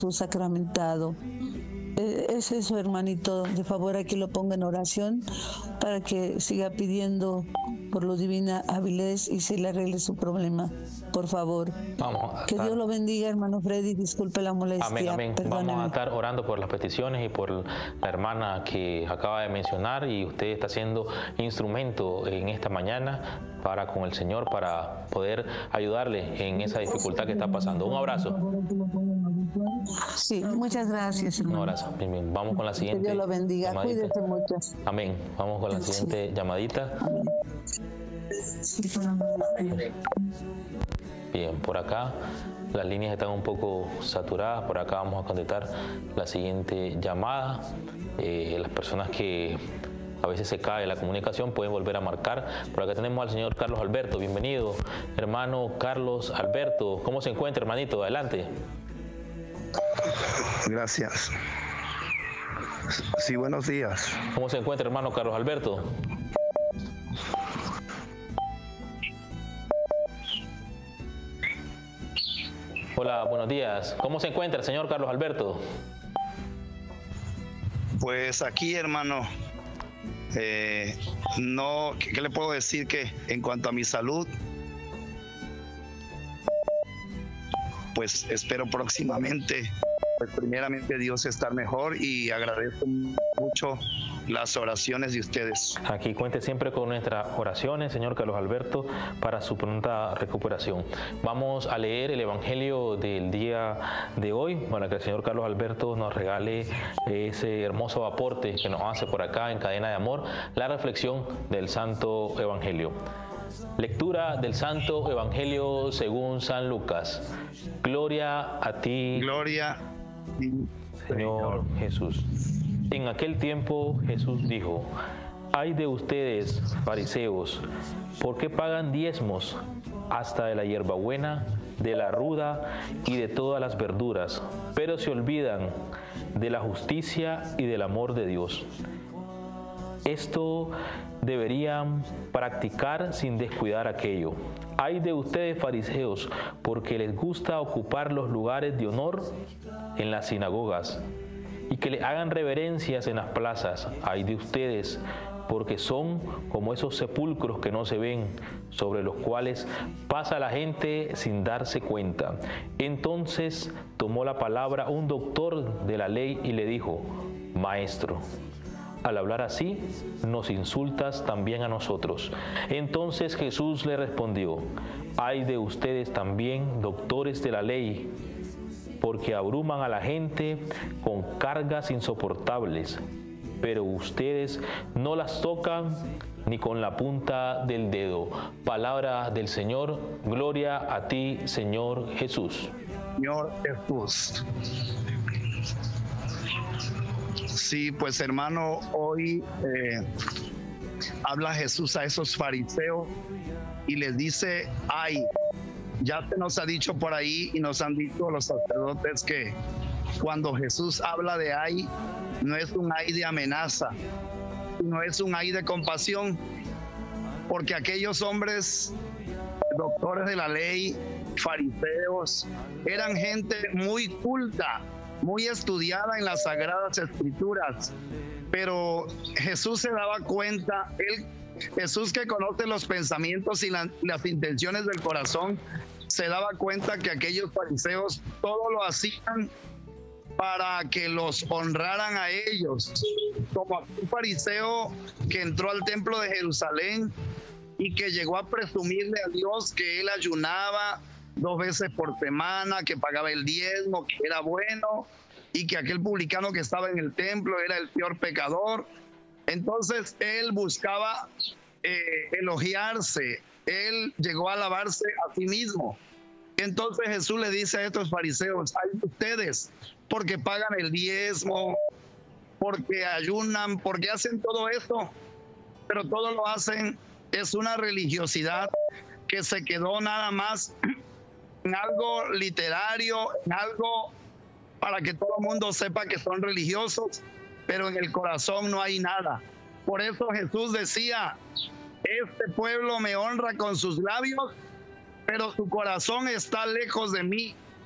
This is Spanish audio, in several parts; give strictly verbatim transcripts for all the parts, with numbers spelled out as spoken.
Jesús sacramentado. Es eso, hermanito, de favor aquí lo ponga en oración para que siga pidiendo por lo divina Avilés y se le arregle su problema, por favor. Vamos a que estar... Dios lo bendiga, hermano Freddy, disculpe la molestia. Amén, amén. Perdóneme. Vamos a estar orando por las peticiones y por la hermana que acaba de mencionar, y usted está siendo instrumento en esta mañana para con el Señor, para poder ayudarle en esa dificultad que está pasando. Un abrazo. Sí, muchas gracias, hermano. Un abrazo. Bien, bien. Vamos con la siguiente. Que Dios lo bendiga. Llamadita. Cuídese mucho. Amén. Vamos con la siguiente sí. llamadita. Amén. Bien, por acá las líneas están un poco saturadas. Por acá vamos a contestar la siguiente llamada. Eh, las personas que a veces se cae la comunicación pueden volver a marcar. Por acá tenemos al señor Carlos Alberto. Bienvenido, hermano Carlos Alberto. ¿Cómo se encuentra, hermanito? Adelante. Gracias. Sí, buenos días. ¿Cómo se encuentra, hermano Carlos Alberto? Hola, buenos días. ¿Cómo se encuentra el señor Carlos Alberto? Pues aquí, hermano, eh, no, ¿qué, ¿qué le puedo decir? Que en cuanto a mi salud, pues espero próximamente, pues primeramente Dios estar mejor, y agradezco mucho las oraciones de ustedes. Aquí cuente siempre con nuestras oraciones, señor Carlos Alberto, para su pronta recuperación. Vamos a leer el Evangelio del día de hoy para que el señor Carlos Alberto nos regale ese hermoso aporte que nos hace por acá en Cadena de Amor, la reflexión del Santo Evangelio. Lectura del Santo Evangelio según San Lucas. Gloria a ti, Gloria, Señor Jesús. En aquel tiempo Jesús dijo: ay de ustedes, fariseos, ¿por qué pagan diezmos hasta de la hierbabuena, de la ruda y de todas las verduras, pero se olvidan de la justicia y del amor de Dios? Esto deberían practicar sin descuidar aquello. Ay de ustedes, fariseos, porque les gusta ocupar los lugares de honor en las sinagogas y que le hagan reverencias en las plazas. Ay de ustedes, porque son como esos sepulcros que no se ven, sobre los cuales pasa la gente sin darse cuenta. Entonces tomó la palabra un doctor de la ley y le dijo: Maestro, al hablar así, nos insultas también a nosotros. Entonces Jesús le respondió: ay de ustedes también, doctores de la ley, porque abruman a la gente con cargas insoportables, pero ustedes no las tocan ni con la punta del dedo. Palabra del Señor. Gloria a ti, Señor Jesús. Señor Jesús. Sí, pues hermano, hoy eh, habla Jesús a esos fariseos y les dice: ay. Ya se nos ha dicho por ahí y nos han dicho los sacerdotes que cuando Jesús habla de ay, no es un ay de amenaza, no es un ay de compasión, porque aquellos hombres, doctores de la ley, fariseos, eran gente muy culta, muy estudiada en las Sagradas Escrituras, pero Jesús se daba cuenta, él, Jesús que conoce los pensamientos y la, las intenciones del corazón, se daba cuenta que aquellos fariseos todo lo hacían para que los honraran a ellos, como un fariseo que entró al templo de Jerusalén y que llegó a presumirle a Dios que él ayunaba dos veces por semana, que pagaba el diezmo, que era bueno, y que aquel publicano que estaba en el templo era el peor pecador. Entonces él buscaba eh, elogiarse, él llegó a alabarse a sí mismo. Entonces Jesús le dice a estos fariseos: ay de ustedes, porque pagan el diezmo, porque ayunan, porque hacen todo esto, pero todo lo hacen, es una religiosidad que se quedó nada más en algo literario, en algo para que todo el mundo sepa que son religiosos, pero en el corazón no hay nada. Por eso Jesús decía: este pueblo me honra con sus labios, pero su corazón está lejos de mí.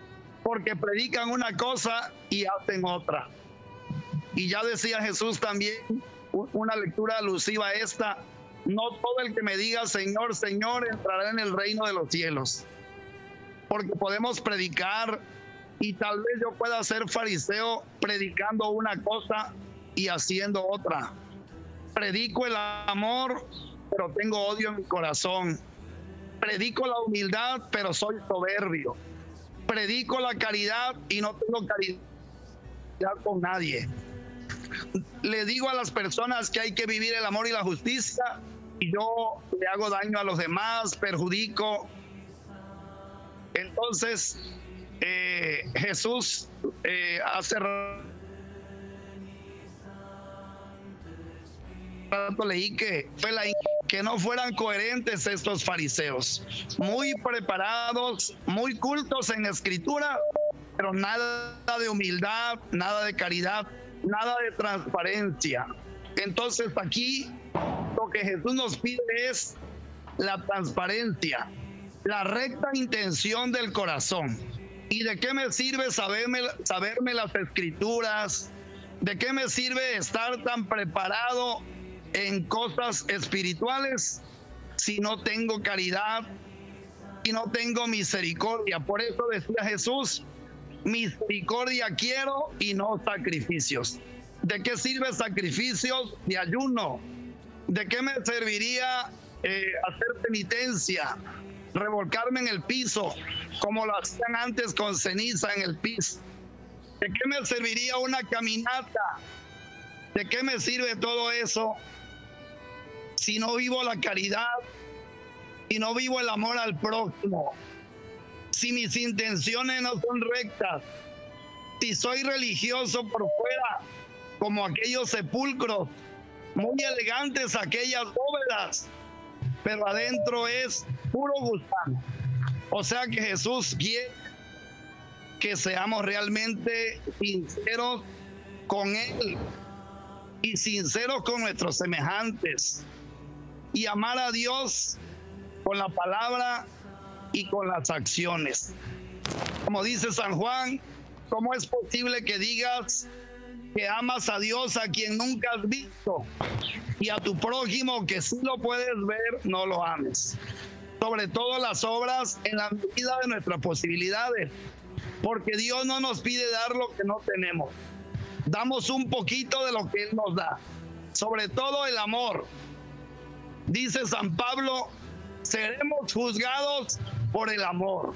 porque predican una cosa y hacen otra. Y ya decía Jesús también, una lectura alusiva a esta: no todo el que me diga Señor, Señor entrará en el reino de los cielos. Porque podemos predicar y tal vez yo pueda ser fariseo predicando una cosa y haciendo otra. Predico el amor, pero tengo odio en mi corazón. Predico la humildad, pero soy soberbio. Predico la caridad y no tengo caridad con nadie. Le digo a las personas que hay que vivir el amor y la justicia, y yo le hago daño a los demás, perjudico. Entonces, eh, Jesús eh, hace rato leí que fue la que no fueran coherentes estos fariseos, muy preparados, muy cultos en escritura, pero nada de humildad, nada de caridad, nada de transparencia. Entonces aquí lo que Jesús nos pide es la transparencia, la recta intención del corazón. ¿Y de qué me sirve saberme, saberme las escrituras? ¿De qué me sirve estar tan preparado en cosas espirituales si no tengo caridad y no tengo misericordia? Por eso decía Jesús: misericordia quiero y no sacrificios. ¿De qué sirve sacrificios de ayuno? ¿De qué me serviría eh, hacer penitencia, revolcarme en el piso como lo hacían antes con ceniza en el piso? ¿De qué me serviría una caminata? ¿De qué me sirve todo eso si no vivo la caridad, si no vivo el amor al prójimo, si mis intenciones no son rectas, si soy religioso por fuera, como aquellos sepulcros, muy elegantes aquellas bóvedas, pero adentro es puro gusano? O sea que Jesús quiere que seamos realmente sinceros con Él y sinceros con nuestros semejantes, y amar a Dios con la palabra y con las acciones. Como dice San Juan, ¿cómo es posible que digas que amas a Dios a quien nunca has visto, y a tu prójimo que sí lo puedes ver no lo ames? Sobre todo las obras en la medida de nuestras posibilidades, porque Dios no nos pide dar lo que no tenemos. Damos un poquito de lo que Él nos da, sobre todo el amor. Dice San Pablo: seremos juzgados por el amor.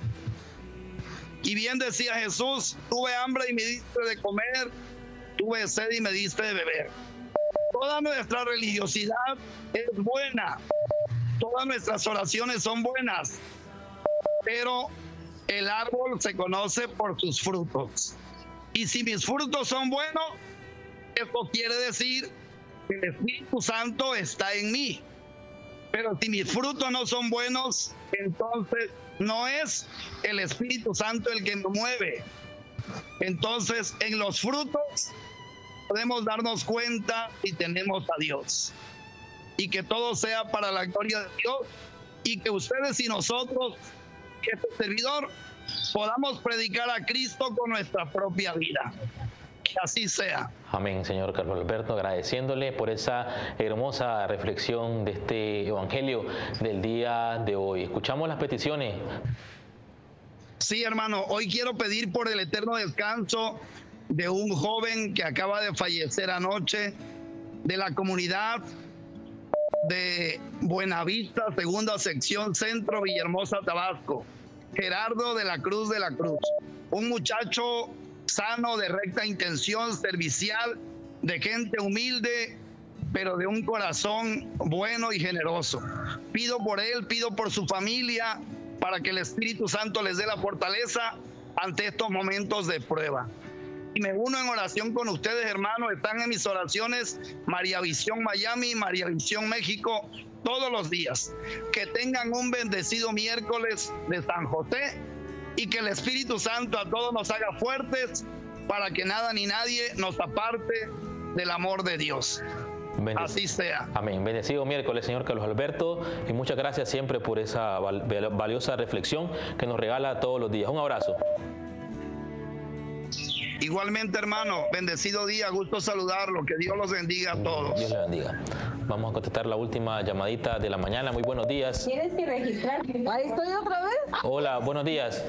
Y bien decía Jesús: tuve hambre y me diste de comer, tuve sed y me diste de beber. Toda nuestra religiosidad es buena, todas nuestras oraciones son buenas, pero el árbol se conoce por sus frutos. Y si mis frutos son buenos, eso quiere decir que el Espíritu Santo está en mí. Pero si mis frutos no son buenos, entonces no es el Espíritu Santo el que me mueve. Entonces, en los frutos podemos darnos cuenta si tenemos a Dios. Y que todo sea para la gloria de Dios, y que ustedes y nosotros, y este servidor, podamos predicar a Cristo con nuestra propia vida. Que así sea. Amén, señor Carlos Alberto, agradeciéndole por esa hermosa reflexión de este evangelio del día de hoy. Escuchamos las peticiones. Sí, hermano, hoy quiero pedir por el eterno descanso de un joven que acaba de fallecer anoche, de la comunidad de Buenavista, segunda sección Centro, Villahermosa, Tabasco. Gerardo de la Cruz de la Cruz, un muchacho sano, de recta intención, servicial, de gente humilde, pero de un corazón bueno y generoso. Pido por él, pido por su familia, para que el Espíritu Santo les dé la fortaleza ante estos momentos de prueba. Y me uno en oración con ustedes, hermanos. Están en mis oraciones María Visión Miami, María Visión México, todos los días. Que tengan un bendecido miércoles de San José, y que el Espíritu Santo a todos nos haga fuertes para que nada ni nadie nos aparte del amor de Dios. Bendec- Así sea. Amén. Bendecido miércoles, señor Carlos Alberto, y muchas gracias siempre por esa val- valiosa reflexión que nos regala todos los días. Un abrazo. Igualmente, hermano, bendecido día, gusto saludarlo, que Dios los bendiga a todos. Dios le bendiga. Vamos a contestar la última llamadita de la mañana. Muy buenos días. Tienes que registrarte. Ahí estoy otra vez. Hola, buenos días.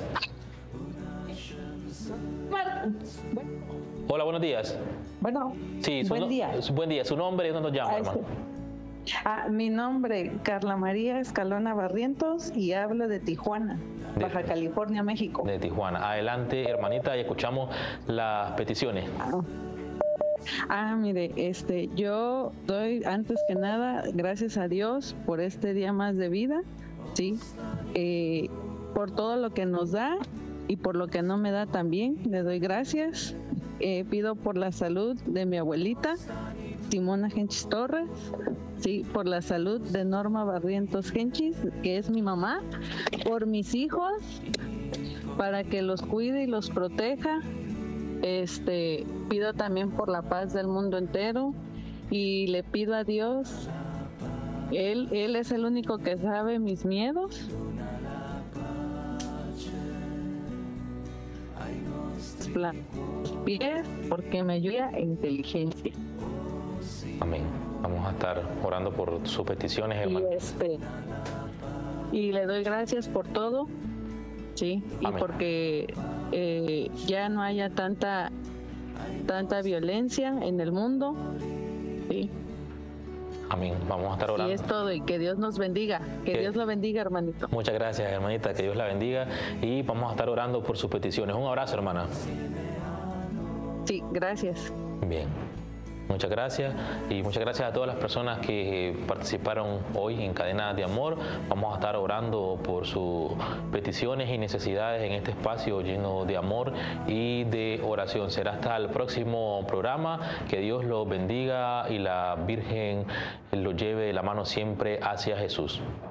Hola, buenos días. Bueno, Sí, su buen no- día. su- buen día. ¿Su nombre y dónde nos llama, Ah, hermano? este, ah, mi nombre, Carla María Escalona Barrientos, y hablo de Tijuana, De- Baja California, México. De Tijuana. Adelante, hermanita, y escuchamos las peticiones. Ah. Ah, mire, este, yo doy antes que nada gracias a Dios por este día más de vida, sí, eh, por todo lo que nos da y por lo que no me da también, le doy gracias. Eh, pido por la salud de mi abuelita, Simona Genchis Torres, sí, por la salud de Norma Barrientos Genchis, que es mi mamá, por mis hijos, para que los cuide y los proteja. Este, pido también por la paz del mundo entero y le pido a Dios, Él, Él es el único que sabe mis miedos. Los pies, porque me ayuda en inteligencia. Amén. Vamos a estar orando por sus peticiones, Y, hermano. este, y le doy gracias por todo, sí, y Amén. porque eh, ya no haya tanta tanta violencia en el mundo, sí, Amén. Vamos a estar y orando. es todo, y que Dios nos bendiga, que Que- Dios lo bendiga, hermanito. Muchas gracias, hermanita. Que Dios la bendiga. Y vamos a estar orando por sus peticiones. Un abrazo, hermana. Sí, gracias. Bien. Muchas gracias y muchas gracias a todas las personas que participaron hoy en Cadena de Amor. Vamos a estar orando por sus peticiones y necesidades en este espacio lleno de amor y de oración. Será hasta el próximo programa. Que Dios los bendiga y la Virgen los lleve de la mano siempre hacia Jesús.